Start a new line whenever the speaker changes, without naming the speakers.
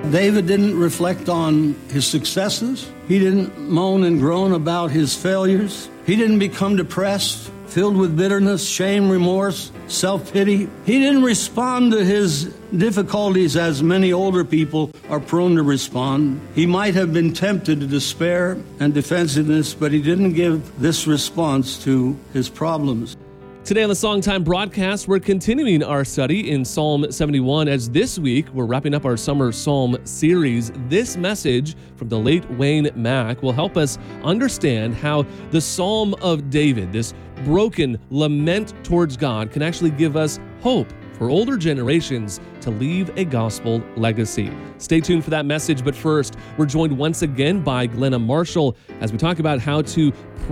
David didn't reflect on his successes. He didn't moan and groan about his failures. He didn't become depressed, filled with bitterness, shame, remorse, self-pity. He didn't respond to his difficulties as many older people are prone to respond. He might have been tempted to despair and defensiveness, but he didn't give this response to his problems.
Today on the Songtime broadcast, we're continuing our study in Psalm 71 as this week we're wrapping up our summer psalm series. This message from the late Wayne Mack will help us understand how the Psalm of David, this broken lament towards God, can actually give us hope for older generations to leave a gospel legacy. Stay tuned for that message, but first, we're joined once again by Glenna Marshall as we talk about how to